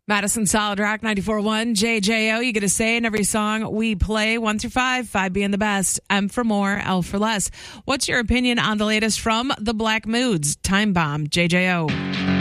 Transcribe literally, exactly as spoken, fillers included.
Madison Solid Rock ninety-four point one, J J O. You get a say in every song we play, one through five, five being the best, M for more, L for less. What's your opinion on the latest from the Black Moods? Time Bomb, J J O.